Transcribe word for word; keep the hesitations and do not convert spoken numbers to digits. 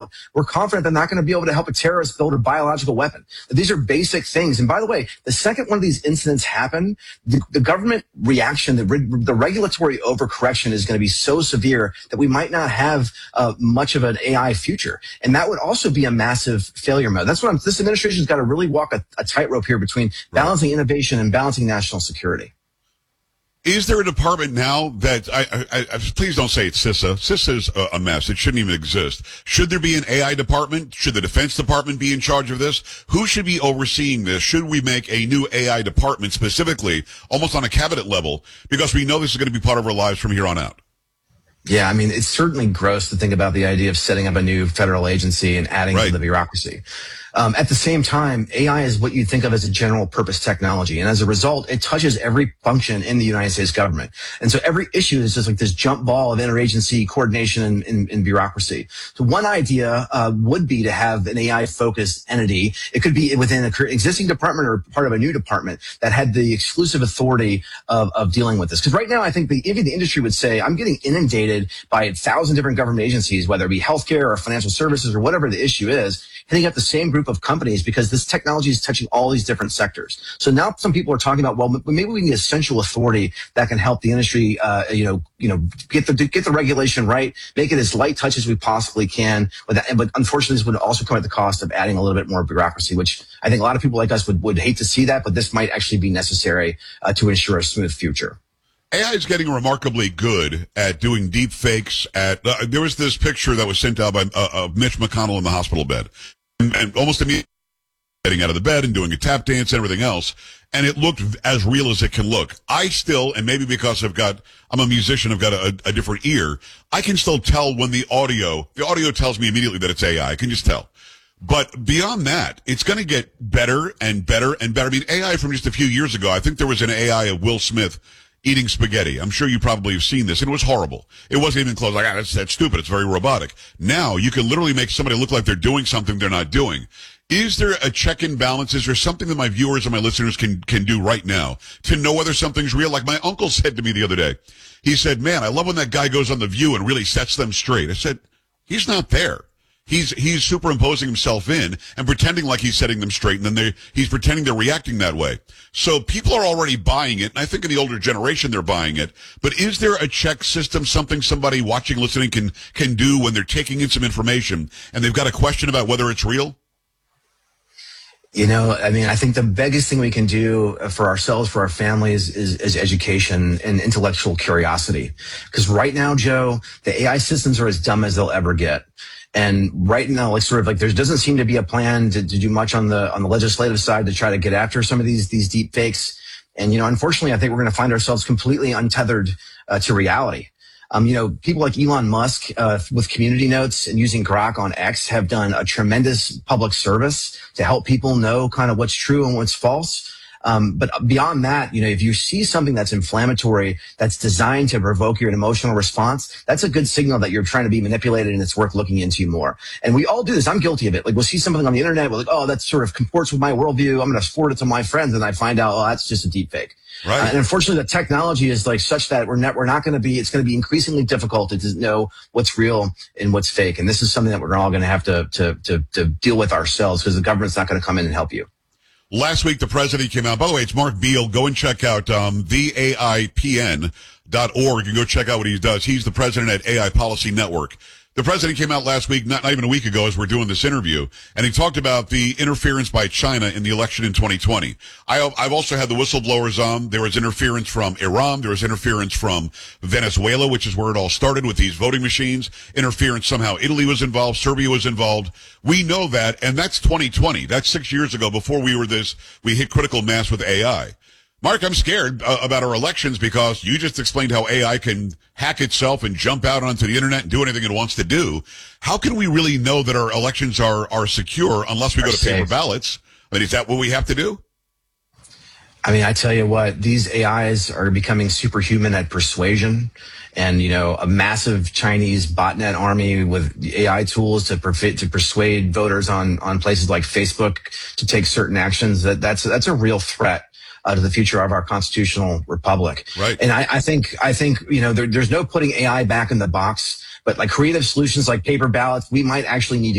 don't. We're confident they're not going to be able to help a terrorist build a biological weapon. These are basic things. And by the way, the second one of these incidents happen, the, the government reaction, the, the regulatory overcorrection is going to be so severe that we might not have uh, much of an A I future. And that would also be a massive failure mode. That's what I'm, this administration's got to really walk a, a tightrope here between balancing innovation and balancing national security. Is there a department now that, I, I, I please don't say it's CISA. CISA's a, a mess. It shouldn't even exist. Should there be an A I department? Should the Defense Department be in charge of this? Who should be overseeing this? Should we make a new A I department specifically, almost on a cabinet level? Because we know this is going to be part of our lives from here on out. Yeah, I mean, it's certainly gross to think about the idea of setting up a new federal agency and adding right. to the bureaucracy. Um, at the same time, A I is what you think of as a general purpose technology. And as a result, it touches every function in the United States government. And so every issue is just like this jump ball of interagency coordination and, and, and bureaucracy. So one idea uh, would be to have an A I-focused entity. It could be within an existing department or part of a new department that had the exclusive authority of, of dealing with this. Because right now, I think the, even the industry would say, I'm getting inundated by a thousand different government agencies, whether it be healthcare or financial services or whatever the issue is, hitting up the same group of companies because this technology is touching all these different sectors. So now some people are talking about, well, maybe we need a central authority that can help the industry, uh, you know, you know, get the get the regulation right, make it as light touch as we possibly can. But, that, but unfortunately, this would also come at the cost of adding a little bit more bureaucracy, which I think a lot of people like us would, would hate to see that, but this might actually be necessary uh, to ensure a smooth future. A I is getting remarkably good at doing deep fakes. At uh, there was this picture that was sent out by uh, uh, Mitch McConnell in the hospital bed. And, and almost immediately getting out of the bed and doing a tap dance and everything else. And it looked as real as it can look. I still, and maybe because I've got, I'm a musician, I've got a, a different ear, I can still tell when the audio, the audio tells me immediately that it's A I. I can just tell. But beyond that, it's going to get better and better and better. I mean, A I from just a few years ago, I think there was an A I of Will Smith eating spaghetti. I'm sure you probably have seen this, and it was horrible. It wasn't even close. Like, ah, that's, that's stupid. It's very robotic. Now, you can literally make somebody look like they're doing something they're not doing. Is there a check and balance? Is there something that my viewers and my listeners can, can do right now to know whether something's real? Like my uncle said to me the other day, he said, man, I love when that guy goes on The View and really sets them straight. I said, he's not there. He's he's superimposing himself in and pretending like he's setting them straight, and then they he's pretending they're reacting that way. So people are already buying it, and I think in the older generation they're buying it. But is there a check system, something somebody watching, listening can can do when they're taking in some information and they've got a question about whether it's real? You know, I mean, I think the biggest thing we can do for ourselves, for our families, is, is education and intellectual curiosity. Because right now, Joe, the A I systems are as dumb as they'll ever get. And right now, like sort of like there doesn't seem to be a plan to, to do much on the on the legislative side to try to get after some of these these deep fakes. And you know, unfortunately, I think we're going to find ourselves completely untethered uh, to reality. Um, you know, people like Elon Musk uh, with Community Notes and using Grok on X have done a tremendous public service to help people know kind of what's true and what's false. Um, but beyond that, you know, if you see something that's inflammatory, that's designed to provoke your emotional response, that's a good signal that you're trying to be manipulated and it's worth looking into more. And we all do this. I'm guilty of it. Like we'll see something on the internet, we're like, oh, that sort of comports with my worldview. I'm going to forward it to my friends. And I find out, oh, that's just a deep fake. Right. Uh, and unfortunately, the technology is like such that we're not, we're not going to be, it's going to be increasingly difficult to know what's real and what's fake. And this is something that we're all going to have to, to, to, to deal with ourselves because the government's not going to come in and help you. Last week, the president came out. By the way, it's Mark Beal. Go and check out um, the A I P N dot org and go check out what he does. He's the president at A I Policy Network. The president came out last week, not, not even a week ago, as we're doing this interview, and he talked about the interference by China in the election in twenty twenty. I, I've also had the whistleblowers on. There was interference from Iran. There was interference from Venezuela, which is where it all started with these voting machines. Interference somehow. Italy was involved. Serbia was involved. We know that, and that's twenty twenty. That's six years ago before we were this, we hit critical mass with A I. Mark, I'm scared uh, about our elections because you just explained how A I can hack itself and jump out onto the internet and do anything it wants to do. How can we really know that our elections are, are secure unless we go to paper ballots? I mean, is that what we have to do? I mean, I tell you what, these A Is are becoming superhuman at persuasion. And, you know, a massive Chinese botnet army with A I tools to perf- to persuade voters on, on places like Facebook to take certain actions. That that's, that's a real threat Uh, to the future of our constitutional republic. Right. And I, I think, I think, you know, there, there's no putting A I back in the box, but like creative solutions like paper ballots, we might actually need to